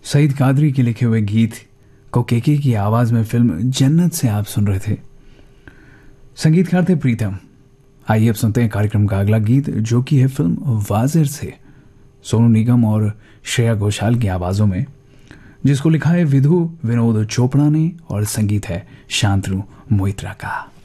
सईद कादरी के लिखे हुए गीत को केके की आवाज़ में फिल्म जन्नत से आप सुन रहे थे। संगीतकार थे प्रीतम। आइए अब सुनते हैं कार्यक्रम का अगला गीत, जो कि है फिल्म वाजिर से, सोनू निगम और श्रेया घोषाल की आवाज़ों में, जिसको लिखा है विधु विनोद चोपड़ा ने और संगीत है शांतनु मोहित्रा का।